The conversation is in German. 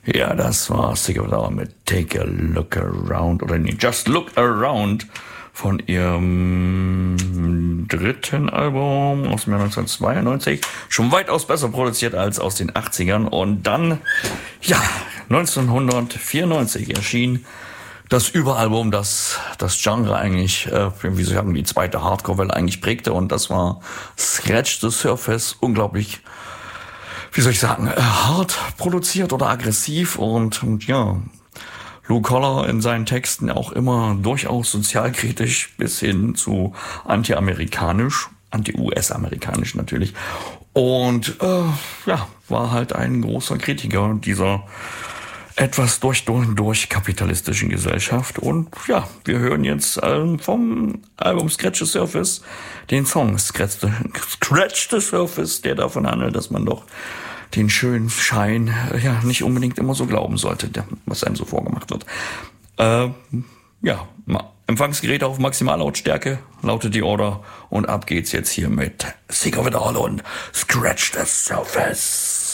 Ja, das war Sick of It All mit Take a Look Around oder nee, Just Look Around von ihrem dritten Album aus dem Jahr 1992. Schon weitaus besser produziert als aus den 80ern. Und dann, ja, 1994 erschien das Überalbum, das Genre eigentlich, wie soll ich sagen, die zweite Hardcore-Welle eigentlich prägte. Und das war Scratch the Surface. Unglaublich, wie soll ich sagen, hart produziert oder aggressiv und ja, Lou Koller in seinen Texten auch immer durchaus sozialkritisch bis hin zu anti-amerikanisch, anti-US-amerikanisch natürlich. Und ja, war halt ein großer Kritiker dieser etwas durch kapitalistischen Gesellschaft. Und ja, wir hören jetzt vom Album Scratch the Surface den Song Scratch the Surface, der davon handelt, dass man doch den schönen Schein ja nicht unbedingt immer so glauben sollte, was einem so vorgemacht wird. Ja, Empfangsgerät auf Maximallautstärke lautet die Order und ab geht's jetzt hier mit Sick of It All und Scratch the Surface.